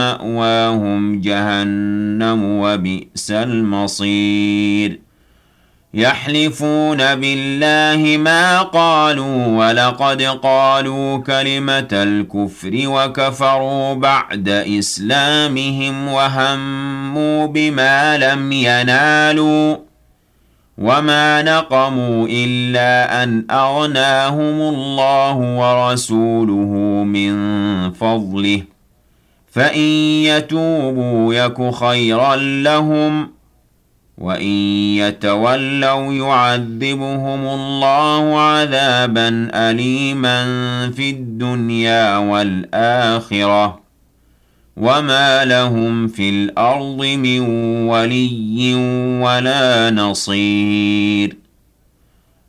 مأواهم جهنم وبئس المصير يحلفون بالله ما قالوا ولقد قالوا كلمة الكفر وكفروا بعد إسلامهم وهموا بما لم ينالوا وما نقموا إلا أن أغناهم الله ورسوله من فضله فإن يتوبوا يك خيرا لهم وإن يتولوا يعذبهم الله عذابا أليما في الدنيا والآخرة وما لهم في الأرض من ولي ولا نصير